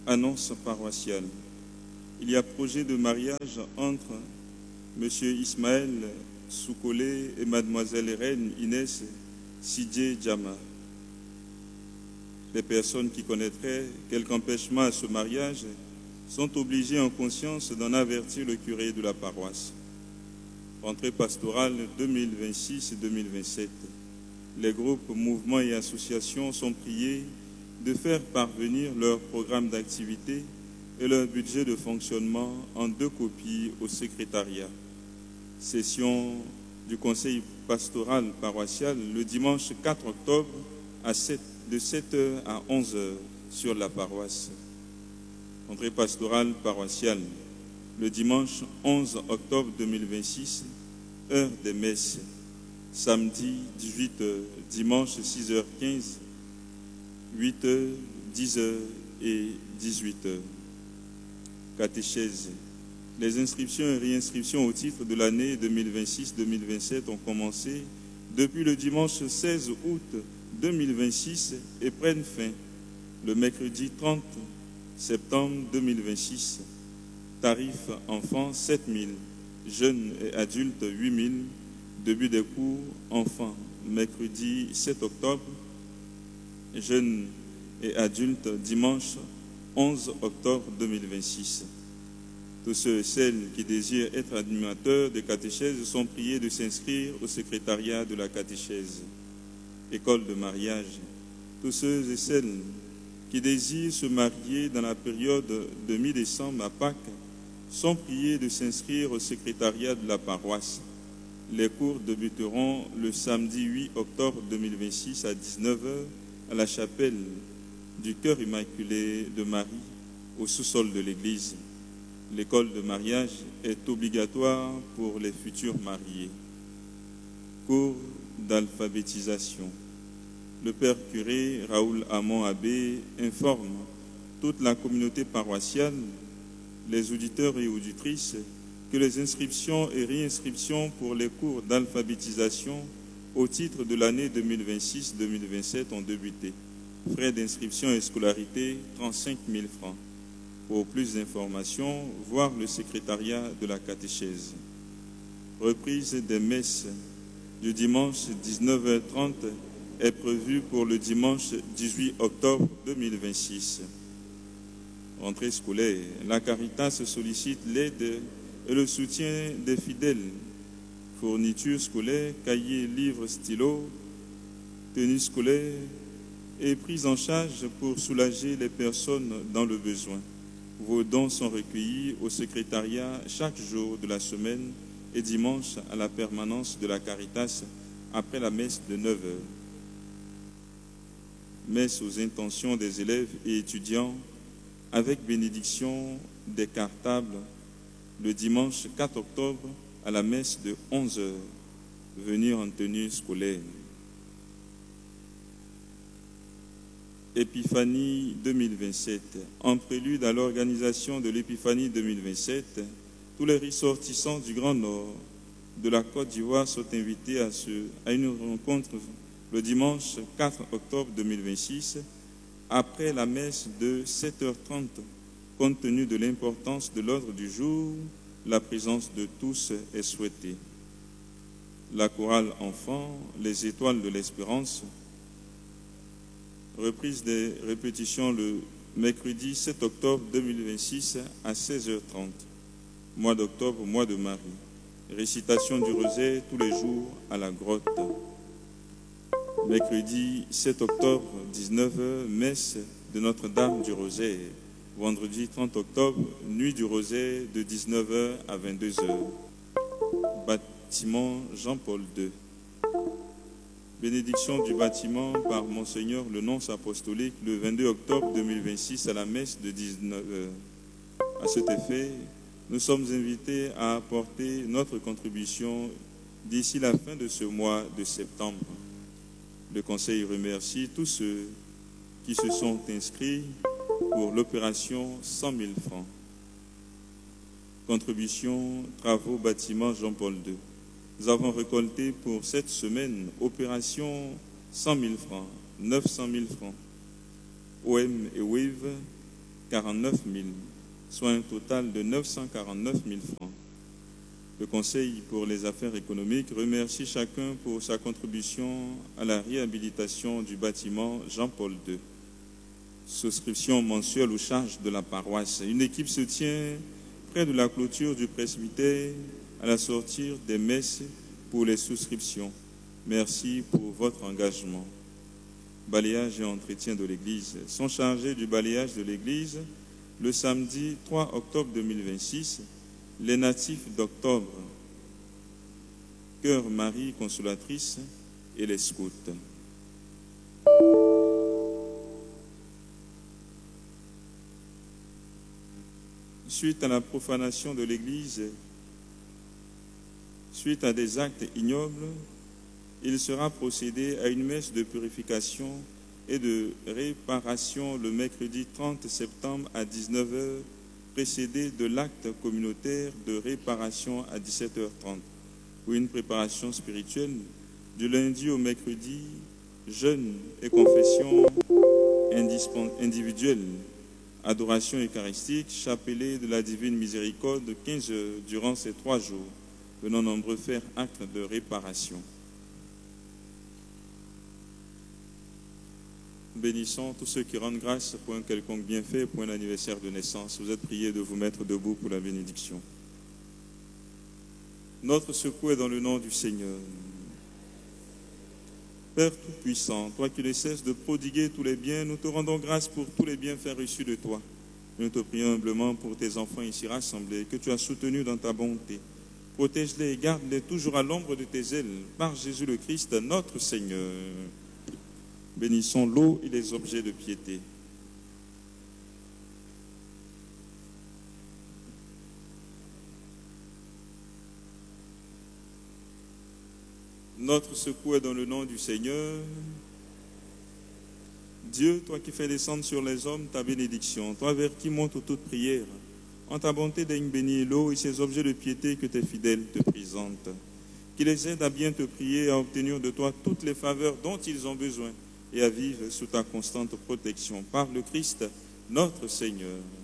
Annonce paroissiale. Il y a projet de mariage entre M. Ismaël Soukolé et Mademoiselle Reine Inès Sidje Djama. Les personnes qui connaîtraient quelque empêchement à ce mariage sont obligées en conscience d'en avertir le curé de la paroisse. Rentrée pastorale 2026-2027. Les groupes, mouvements et associations sont priés de faire parvenir leur programme d'activité et leur budget de fonctionnement en 2 copies au secrétariat. Session du conseil pastoral paroissial le dimanche 4 octobre de 7h à 11h sur la paroisse. Rentrée pastorale paroissiale le dimanche 11 octobre 2026, heure des messes. Samedi 18h, dimanche 6h15, 8h, 10h et 18h. Catéchèse. Les inscriptions et réinscriptions au titre de l'année 2026-2027 ont commencé depuis le dimanche 16 août 2026 et prennent fin le mercredi 30 septembre 2026. Tarif enfants 7 000, jeunes et adultes 8 000. Début des cours enfants mercredi 7 octobre, jeunes et adultes dimanche 11 octobre 2026. Tous ceux et celles qui désirent être animateurs de catéchèse sont priés de s'inscrire au secrétariat de la catéchèse. École de mariage. Tous ceux et celles qui désirent se marier dans la période de mi-décembre à Pâques sont priés de s'inscrire au secrétariat de la paroisse. Les cours débuteront le samedi 8 octobre 2026 à 19h à la chapelle du Cœur Immaculé de Marie, au sous-sol de l'église. L'école de mariage est obligatoire pour les futurs mariés. Cours d'alphabétisation. Le père curé Raoul Amon Abbé informe toute la communauté paroissiale, les auditeurs et auditrices, que les inscriptions et réinscriptions pour les cours d'alphabétisation au titre de l'année 2026-2027 ont débuté. Frais d'inscription et scolarité, 35 000 francs. Pour plus d'informations, voir le secrétariat de la catéchèse. Reprise des messes du dimanche 19h30 est prévue pour le dimanche 18 octobre 2026. Rentrée scolaire, la Caritas sollicite l'aide et le soutien des fidèles. Fournitures scolaires, cahiers, livres, stylos, tenues scolaires et prise en charge pour soulager les personnes dans le besoin. Vos dons sont recueillis au secrétariat chaque jour de la semaine et dimanche à la permanence de la Caritas après la messe de 9h. Messe aux intentions des élèves et étudiants avec bénédiction des cartables le dimanche 4 octobre à la messe de 11h. Venir en tenue scolaire. Épiphanie 2027. En prélude à l'organisation de l'Épiphanie 2027, tous les ressortissants du Grand Nord de la Côte d'Ivoire sont invités à une rencontre le dimanche 4 octobre 2026 après la messe de 7h30. Compte tenu de l'importance de l'ordre du jour, la présence de tous est souhaitée. La chorale enfants, les étoiles de l'espérance. Reprise des répétitions le mercredi 7 octobre 2026 à 16h30. Mois d'octobre, mois de Marie. Récitation du rosaire tous les jours à la grotte. Mercredi 7 octobre, 19h, messe de Notre-Dame du Rosaire. Vendredi 30 octobre, nuit du rosaire de 19h à 22h. Bâtiment Jean-Paul II. Bénédiction du bâtiment par Monseigneur le nonce apostolique le 22 octobre 2026 à la messe de 19h. À cet effet, nous sommes invités à apporter notre contribution d'ici la fin de ce mois de septembre. Le Conseil remercie tous ceux qui se sont inscrits pour l'opération 100 000 francs. Contribution, travaux, bâtiment Jean-Paul II. Nous avons récolté pour cette semaine, opération 100 000 francs, 900 000 francs. OM et WIV, 49 000, soit un total de 949 000 francs. Le Conseil pour les affaires économiques remercie chacun pour sa contribution à la réhabilitation du bâtiment Jean-Paul II. Souscription mensuelle aux charges de la paroisse. Une équipe se tient près de la clôture du presbytère à la sortie des messes pour les souscriptions. Merci pour votre engagement. Balayage et entretien de l'église. Sont chargés du balayage de l'église le samedi 3 octobre 2026, les natifs d'octobre, Cœur Marie Consolatrice et les scouts. Suite à la profanation de l'église, suite à des actes ignobles, il sera procédé à une messe de purification et de réparation le mercredi 30 septembre à 19h, précédé de l'acte communautaire de réparation à 17h30, pour une préparation spirituelle du lundi au mercredi, jeûne et confession individuelle, adoration eucharistique, chapelet de la divine miséricorde de 15 heures durant ces 3 jours, venant nombreux faire acte de réparation. Bénissons tous ceux qui rendent grâce pour un quelconque bienfait, pour un anniversaire de naissance. Vous êtes priés de vous mettre debout pour la bénédiction. Notre secours est dans le nom du Seigneur. Père Tout-Puissant, toi qui ne cesses de prodiguer tous les biens, nous te rendons grâce pour tous les bienfaits reçus de toi. Nous te prions humblement pour tes enfants ici rassemblés, que tu as soutenus dans ta bonté. Protège-les et garde-les toujours à l'ombre de tes ailes, par Jésus le Christ, notre Seigneur. Bénissons l'eau et les objets de piété. Notre secours est dans le nom du Seigneur. Dieu, toi qui fais descendre sur les hommes ta bénédiction, toi vers qui monte toute prière, en ta bonté daigne bénir l'eau et ces objets de piété que tes fidèles te présentent, qui les aident à bien te prier et à obtenir de toi toutes les faveurs dont ils ont besoin, et à vivre sous ta constante protection par le Christ, notre Seigneur.